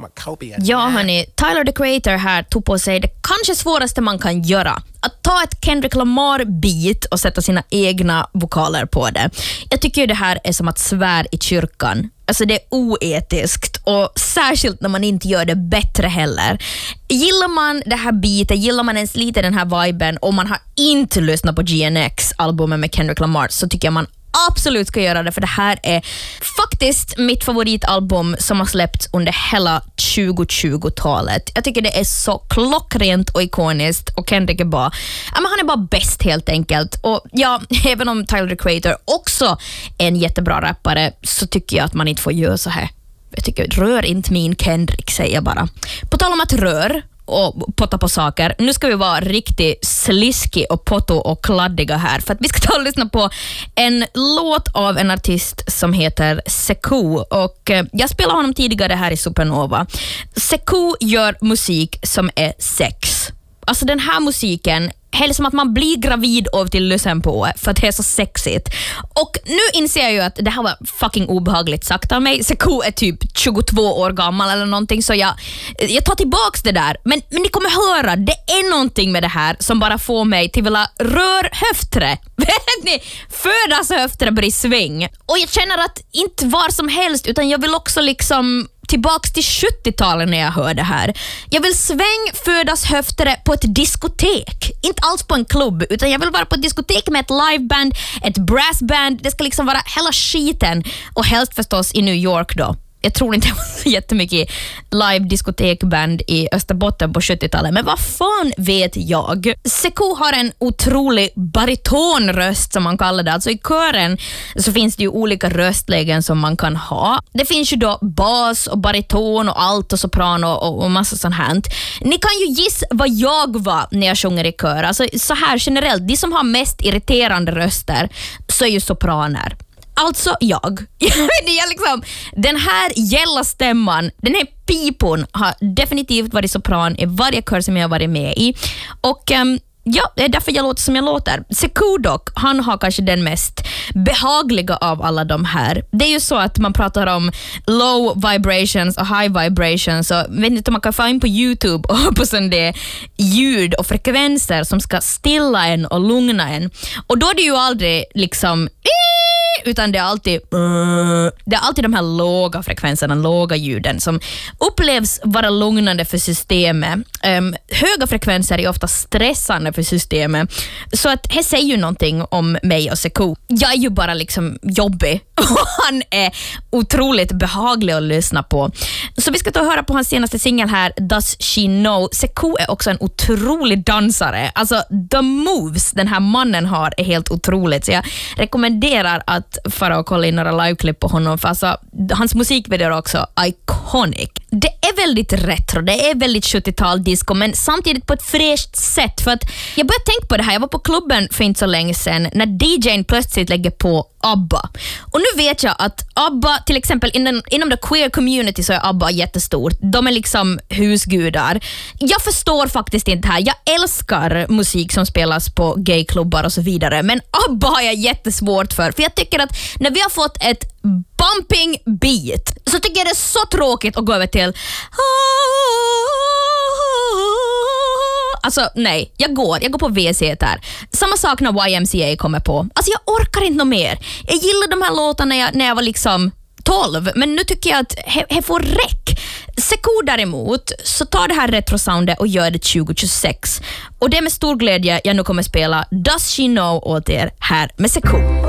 Ja hörni, Tyler the Creator här tog på sig det kanske svåraste man kan göra. Att ta ett Kendrick Lamar-beat och sätta sina egna vokaler på det. Jag tycker ju det här är som att svär i kyrkan. Alltså det är oetiskt och särskilt när man inte gör det bättre heller. Gillar man det här beatet, gillar man ens lite den här viben och man har inte lyssnat på GNX-albumet med Kendrick Lamar, så tycker jag man absolut ska göra det, för det här är faktiskt mitt favoritalbum som har släppts under hela 2020-talet. Jag tycker det är så klockrent och ikoniskt och Kendrick är bara, men han är bara bäst helt enkelt. Och ja, även om Tyler the Creator också är en jättebra rappare, så tycker jag att man inte får göra så här. Jag tycker, rör inte min Kendrick, säger jag bara. På tal om att rör och potta på saker. Nu ska vi vara riktigt sliskig och potto och kladdiga här, för att vi ska ta och lyssna på en låt av en artist som heter Sekou, och jag spelade honom tidigare här i Supernova. Sekou gör musik som är sex. Alltså den här musiken är som att man blir gravid av till lyssna på, för att det är så sexigt. Och nu inser jag ju att det här var fucking obehagligt sagt av mig. Sekou är typ 22 år gammal eller någonting, så jag tar tillbaks det där. Men ni kommer höra, det är någonting med det här som bara får mig till vilja rör höftre. Vet ni? Födas höftre blir sväng. Och jag känner att inte var som helst, utan jag vill också liksom tillbaks till 70-talet när jag hör det här. Jag vill födas höftere på ett diskotek. Inte alls på en klubb, utan jag vill vara på ett diskotek med ett liveband, ett brassband. Det ska liksom vara hela skiten. Och helst förstås i New York då. Jag tror inte det var så jättemycket live-diskotekband i Österbotten på 70-talet. Men vad fan vet jag? Sekou har en otrolig baritonröst som man kallar det. Alltså i kören så finns det ju olika röstlägen som man kan ha. Det finns ju då bas och bariton och allt och soprano och massa sånt här. Ni kan ju gissa vad jag var när jag sjunger i kör. Alltså så här generellt, de som har mest irriterande röster så är ju sopraner. Alltså jag liksom, den här gälla stämman, den här pipon har definitivt varit sopran i varje kör som jag har varit med i. Och ja, det är därför jag låter som jag låter. Sekou dock, han har kanske den mest behagliga av alla de här. Det är ju så att man pratar om low vibrations och high vibrations, och vet inte, man kan få in på YouTube och på sån där ljud och frekvenser som ska stilla en och lugna en. Och då är det ju aldrig liksom utan det är alltid de här låga frekvenserna, låga ljuden som upplevs vara lugnande för systemet. Höga frekvenser är ofta stressande för systemet. Så att det säger ju någonting om mig och Sekou. Jag är ju bara liksom jobbig och han är otroligt behaglig att lyssna på. Så vi ska ta och höra på hans senaste singel här, Does She Know. Sekou är också en otrolig dansare. Alltså the moves den här mannen har är helt otroligt. Så jag rekommenderar att fara och kolla in några liveklipp på honom, för alltså, hans musikvideo är också iconic. Det är väldigt retro, det är väldigt 70-tal disco, men samtidigt på ett fräscht sätt, för att jag började tänka på det här. Jag var på klubben för inte så länge sedan när DJ:n plötsligt lägger på ABBA. Och nu vet jag att ABBA, till exempel inom the queer community, så är ABBA jättestort. De är liksom husgudar. Jag förstår faktiskt inte här. Jag älskar musik som spelas på gayklubbar och så vidare, men ABBA har jag jättesvårt för jag tycker att när vi har fått ett bumping beat så tycker jag det är så tråkigt att gå över till alltså nej, jag går på WC där. Samma sak när YMCA kommer på. Alltså jag orkar inte mer. Jag gillar de här låtarna när jag var liksom 12, men nu tycker jag att det får räck. Sekou däremot så tar det här retrosoundet och gör det 2026. Och det är med stor glädje jag nu kommer spela Does She Know åt er här med Sekou.